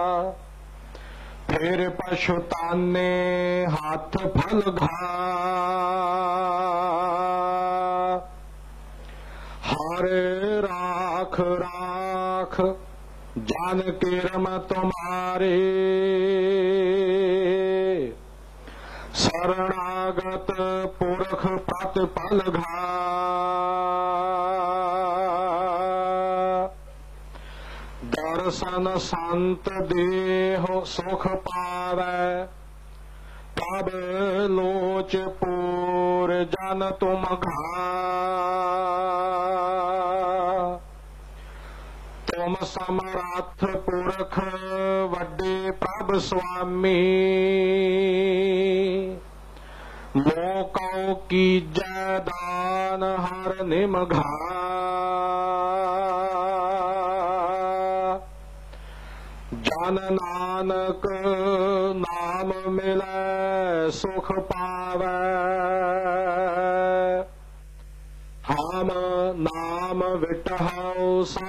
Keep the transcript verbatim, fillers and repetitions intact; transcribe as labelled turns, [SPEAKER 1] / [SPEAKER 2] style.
[SPEAKER 1] फिर पछुताने हाथ फल घा। हरे राख राख जान के रम तुम्हारे, शरणागत पुरख प्रतिपल घा। दर्शन संत देहो सुख पावै, तब लोच पूर जन तुम घा। तुम समर्थ पुरख वड्डे प्रभ स्वामी, मोकौ कीजै दान हर निमघा। जन नानक नाम मिलै सुख पावै, हम नाम विटहौ